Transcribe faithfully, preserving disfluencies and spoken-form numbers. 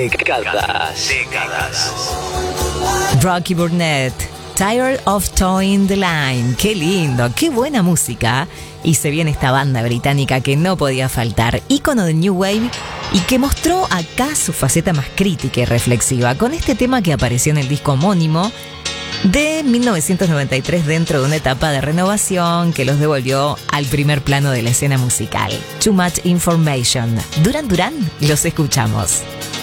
Décadas. Décadas. Rocky Burnett, Tired of Towing the Line. Qué lindo, qué buena música. Y se viene esta banda británica que no podía faltar, ícono de New Wave y que mostró acá su faceta más crítica y reflexiva con este tema que apareció en el disco homónimo de mil novecientos noventa y tres dentro de una etapa de renovación que los devolvió al primer plano de la escena musical. Too Much Information. Duran Duran, los escuchamos.